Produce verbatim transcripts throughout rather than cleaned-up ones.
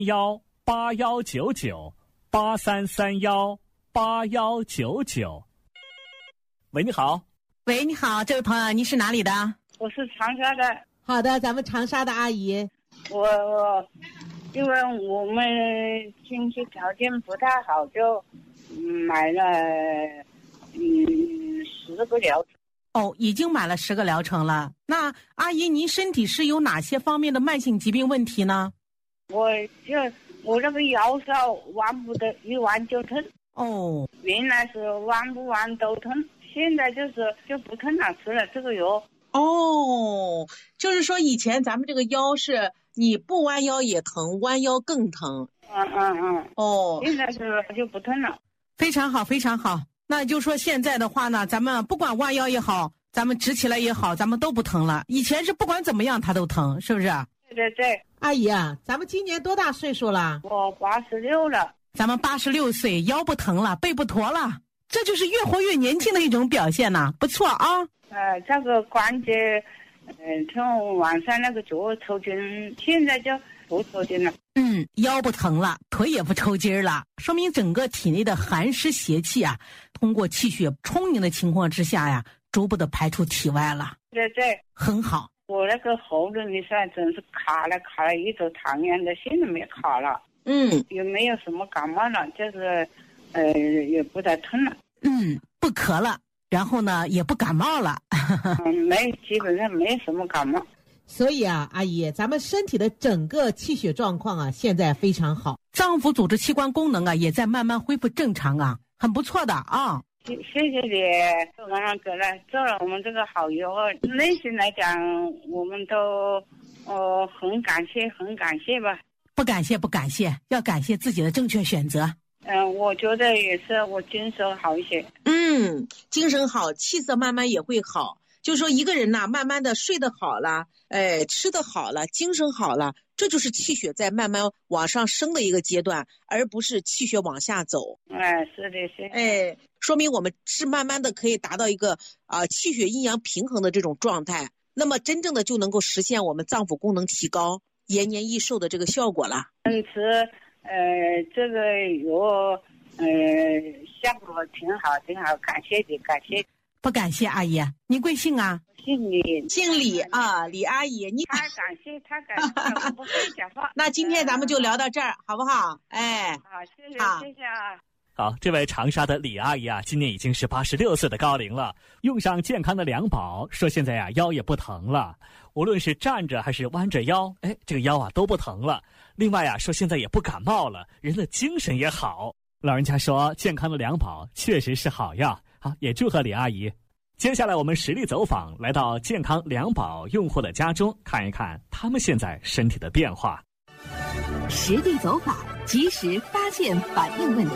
幺八幺九九八三三幺八幺九九。喂，你好。 喂，你好，这位朋友，您是哪里的？ 我是长沙的。 好的，咱们长沙的阿姨。 我我因为我们经济条件不太好，就买了嗯十个疗程。 哦，已经买了十个疗程了。那阿姨，您身体是有哪些方面的慢性疾病问题呢？ 我就我这个腰上弯不得，一弯就疼。 哦， 原来是弯不弯都疼，现在就是就不疼了，吃了这个药。 哦，就是说以前咱们这个腰是你不弯腰也疼，弯腰更疼。 嗯嗯嗯。 哦， 现在是就不疼了。 非常好，非常好。那就说现在的话呢，咱们不管弯腰也好，咱们直起来也好，咱们都不疼了。以前是不管怎么样它都疼，是不是？ 对对对。 阿姨啊，咱们今年多大岁数了？ 我八十六了。 咱们八十六岁，腰不疼了，背不驼了，这就是越活越年轻的一种表现呐、啊，不错啊。 呃，这个关节，嗯、呃，从晚上那个脚抽筋，现在就不抽筋了。 嗯，腰不疼了，腿也不抽筋了，说明整个体内的寒湿邪气啊，通过气血充盈的情况之下呀，逐步的排出体外了。 对对， 很好。 我那个喉咙里上真是卡了卡了一头糖一样的，现在没卡了。 嗯， 也没有什么感冒了，就是，呃，也不再疼了。 嗯，不咳了，然后呢，也不感冒了。 嗯，没，基本上没什么感冒。 所以啊，阿姨，咱们身体的整个气血状况啊，现在非常好， 脏腑组织器官功能啊，也在慢慢恢复正常啊，很不错的啊。 谢谢谢你，刚刚给了做了我们这个好药，内心来讲，我们都呃很感谢，很感谢吧。 不感谢，不感谢，要感谢自己的正确选择。 嗯、呃，我觉得也是，我精神好一些。 嗯，精神好，气色慢慢也会好。就说一个人呐、啊，慢慢的睡得好了，哎，吃得好了，精神好了，这就是气血在慢慢往上升的一个阶段，而不是气血往下走。 哎，是的，是的。 哎，说明我们是慢慢的可以达到一个啊、呃、气血阴阳平衡的这种状态，那么真正的就能够实现我们脏腑功能提高、延年益寿的这个效果了。 嗯，吃呃这个药呃效果挺好，挺好，感谢你，感谢。 不感谢阿姨，您贵姓啊？ 姓李， 姓李啊，李阿姨，你太感谢，太感谢，我不会讲话。 那今天咱们就聊到这儿，好不好？哎， 好，谢谢， 好谢谢啊。 好，这位长沙的李阿姨啊，今年已经是八十六岁的高龄了，用上健康的两宝，说现在呀、啊、腰也不疼了，无论是站着还是弯着腰，哎，这个腰啊都不疼了。另外呀、啊，说现在也不感冒了，人的精神也好。老人家说健康的两宝确实是好药。好，也祝贺李阿姨。接下来我们实地走访，来到健康两宝用户的家中，看一看他们现在身体的变化。 实地走访，及时发现反映问题。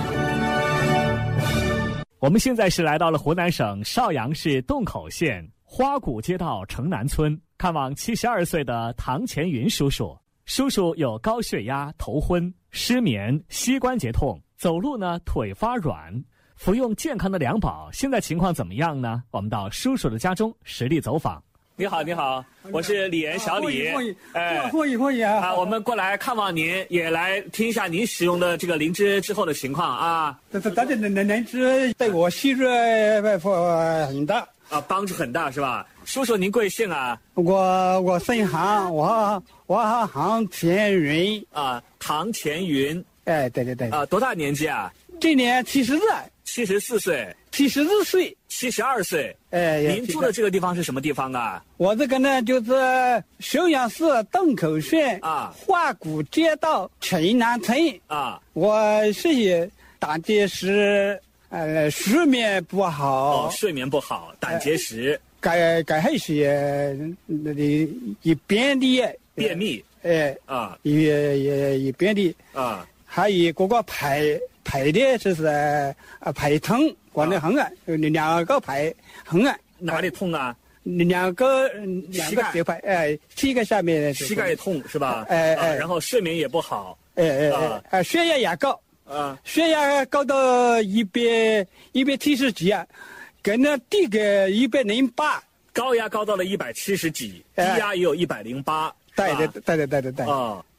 我们现在是来到了湖南省邵阳市洞口县花谷街道城南村，看望七十二岁的唐乾云叔叔。叔叔有高血压、头昏、失眠、膝关节痛，走路呢腿发软，服用健康的两宝，现在情况怎么样呢？我们到叔叔的家中实地走访。你好，你好，我是李岩小李。 可以， 哎， 可以，可以啊！ 啊，我们过来看望您，也来听一下您使用的这个灵芝之后的情况啊。 这这这这灵芝对我吸入很大啊，帮助很大是吧？叔叔，您贵姓啊？ 我我姓韩，我我韩乾云啊，唐乾云。 哎，对对对。 啊，多大年纪啊？ 今年七十四。 七十四岁。 七十四岁。 七十二岁。 哎， 您住的这个地方是什么地方啊？ 我这个呢，就是邵阳市洞口县啊花谷街道城南村啊。 我是胆结石，呃，睡眠不好。 哦，睡眠不好，胆结石。 该该还是那里一便秘。 便秘。 哎啊， 一也一便秘啊， 还有这个排排的就是啊排痛，管得很啊，两个排很啊。 哪里痛啊？ 两个两个脚排，哎，膝盖下面膝盖也痛是吧？ 哎哎、 啊，然后睡眠也不好， 哎哎哎，啊，血压也高， 啊， 血压高到一百一百七十几啊，跟那低个一百零八， 高压高到了一百七十几，低压也有一百零八， 对对对对对对对。 啊，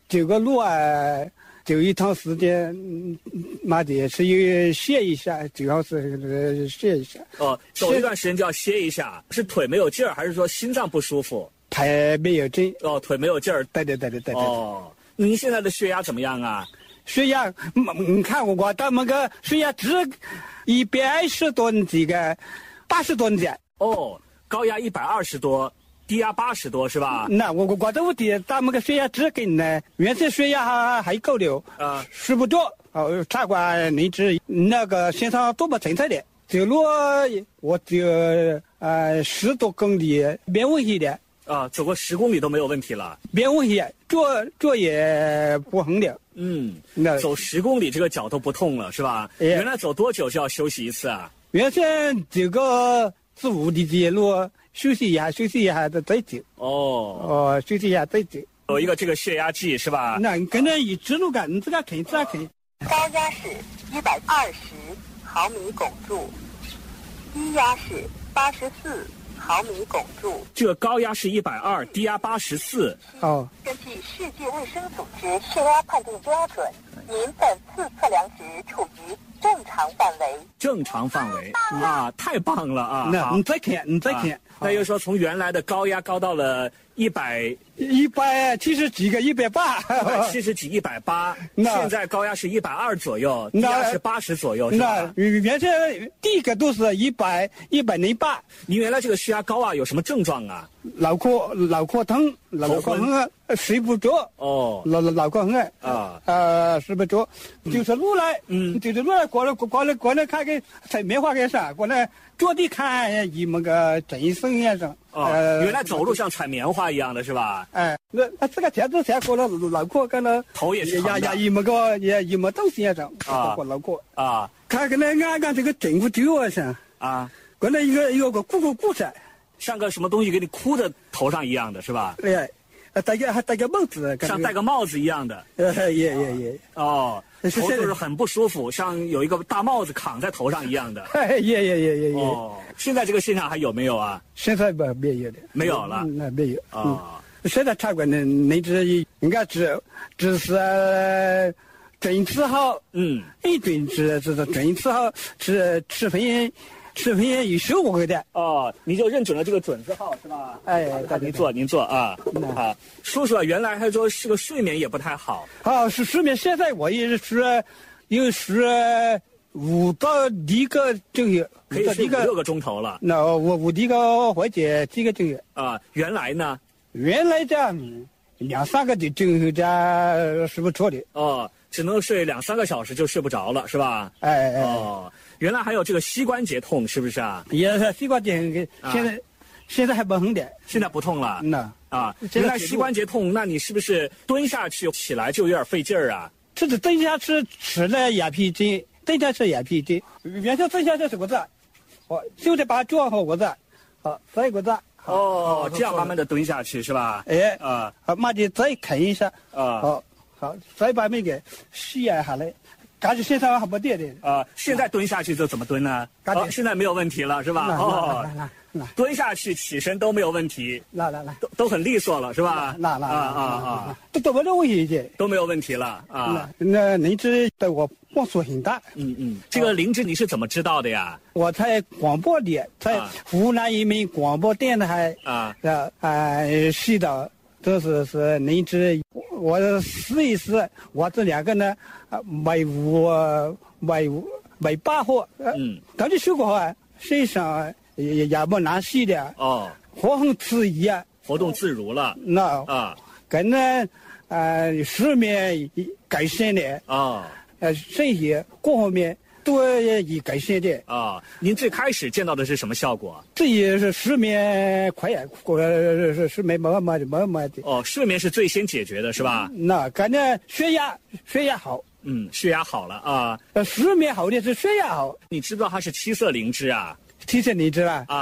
走个路啊，走一趟时间，妈的是有歇一下，主要是歇一下。 哦，走一段时间就要歇一下，是腿没有劲儿，还是说心脏不舒服？ 腿没有劲。 哦，腿没有劲儿。 对对对对对对。 哦，您现在的血压怎么样啊？ 血压，你看我我的那个血压值一百二十多这个八十多的。 哦，高压一百二十多。低压八十多是吧？ 那我我我的问题，咱们个血压值跟呢，原先血压还还够了， 啊， 睡不着，哦，插管你治那个身上多么正常的，走路我就呃十多公里没问题的。 啊，走过十公里都没有问题了， 没问题，坐坐也不很了。 嗯，那走十公里这个脚都不痛了是吧？哎、原来走多久就要休息一次啊？ 原先走个四五里的路。休息一下，休息一下再再走。 哦哦，休息一下再走。 有一个这个血压计是吧？ 那你跟着一直路干，你自个啃，自个啃。 高压是一百二十毫米汞柱，低压是八十四毫米汞柱。 这个高压是一百二，低压八十四。 哦。 根据世界卫生组织血压判定标准，您本次测量值处于正常范围。 正常范围啊，太棒了啊！ 那你再看，你再看。啊那就是说，从原来的高压高到了一百一百七十几个，一百八， 一百七十几，一百八。现在高压是一百二左右，低压是八十左右，是吧？ 那原先第一个都是一百一百零八。 你原来这个血压高啊，有什么症状啊？ 脑壳脑壳疼，脑壳疼，睡不着。 哦， 脑脑壳疼啊， 呃，睡不着，就是路来，嗯，就是路来过来过来过来看个在棉花干啥，过来坐地看一么个诊生先生。 哦，原来走路像采棉花一样的是吧？ 哎，那那这个天子天过了脑壳跟那头也是压压一么个也一么东先生啊， 过脑壳啊， 看跟那俺俺这个政府丢啊像啊， 跟那一个有个鼓鼓鼓噻。 像个什么东西给你箍在头上一样的是吧？ 哎，戴个还戴个帽子， 像戴个帽子一样的。 呃，也也也。 哦，头就是很不舒服，像有一个大帽子扛在头上一样的。 哎，也也也也也。 哦，现在这个现象还有没有啊？ 现在不没有的， 没有了。 那没有啊。嗯、 现在茶馆的那只应该只只是准治好， 嗯， 一准治这是准治好，是吃分。吃分有效果的哦，你就认准了这个准字号是吧？ 哎， 您坐，您坐啊啊！叔叔啊，原来还说是个睡眠也不太好。 啊，是睡眠，现在我也是有十五到一个钟头， 可以睡五六个钟头了。 那我五一个或者几个钟头啊？原来呢？ 原来这样两三个的钟头这是不错的哦，只能睡两三个小时就睡不着了是吧？ 哎哎哦。原来还有这个膝关节痛，是不是啊？ 也是膝关节很，现在、啊、现在还不痛的， 现在不痛了。 那啊，原来膝关节痛，那你是不是蹲下去起来就有点费劲儿啊？ 这是蹲下去吃了眼皮筋，蹲下去眼皮筋，原先蹲下去是个子，好，现在把它转好个子，好，再一个子。 哦，这样慢慢的蹲下去是吧？ 哎啊， 好，慢点再啃一下啊， 好，好，再把那个吸压下来。感觉现在还不对的啊、呃！现在蹲下去就怎么蹲呢？感觉、哦、现在没有问题了，是吧？ 哦，来来来， 蹲下去起身都没有问题， 来来来， 都都很利索了，是吧？ 来来啊啊啊， 都都没得问题的， 都没有问题了啊！ 那灵芝对我帮助很大。 嗯嗯，这个灵芝你是怎么知道的呀？ 我在广播里，在湖南人民广播电台啊啊啊知道。这是是灵芝，我试一试，我这两个呢，啊，买五买五买八盒， 嗯， 到底效果啊，身上也也不难受的哦， 活动自如啊， 活动自如了， 那啊， 跟呢，呃，睡眠改善的啊， 呃，身体各方面。都有改善的啊！您最开始见到的是什么效果？ 这也是睡眠快呀，呃，睡眠慢慢的、慢慢的。 哦，睡眠是最先解决的，是吧？ 那感觉血压血压好， 嗯，血压好了啊。 呃，睡眠好的是血压好。 你知不知道它是七色灵芝啊？ 七色灵芝啊？ 啊，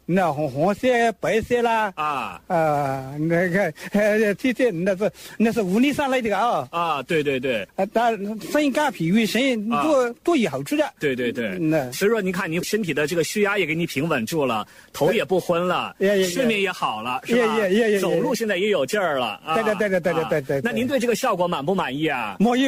那红红色、白色啦， 啊啊，那个呃，这这那是那是屋里上来的啊。 啊，对对对， 啊，但身干脾胃肾多多有好处的。 对对对， 那所以说你看你身体的这个血压也给你平稳住了，头也不昏了，睡眠也好了，是吧？走路现在也有劲儿了。 对对对对对对对对。 那您对这个效果满不满意啊？ 满意。